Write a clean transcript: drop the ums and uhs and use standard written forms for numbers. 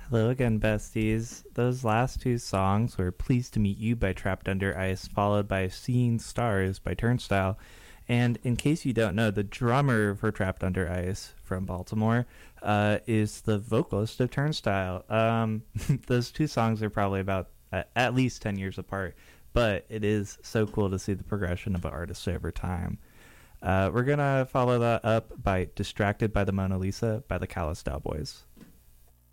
Hello again, besties. Those last two songs were Pleased to Meet You by Trapped Under Ice, followed by Seeing Stars by Turnstile. And in case you don't know, the drummer for Trapped Under Ice from Baltimore is the vocalist of Turnstile. Those two songs are probably about at least 10 years apart, but it is so cool to see the progression of an artist over time. We're going to follow that up by Distracted by the Mona Lisa by the Callous Cowboys.